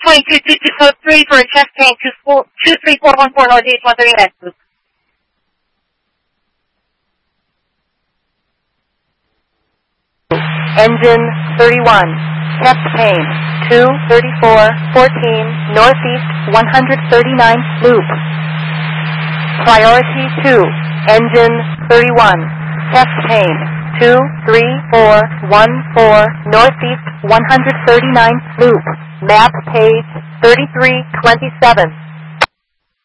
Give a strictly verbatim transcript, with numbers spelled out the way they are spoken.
twenty-two two two four three for a chest pain, two three four one four Northeast one three nine. Engine thirty-one, chest pain, two thirty-four fourteen Northeast one thirty-nine loop. Priority two, engine thirty-one, chest pain, two three four one four Northeast one thirty-nine loop. Map page thirty-three twenty-seven.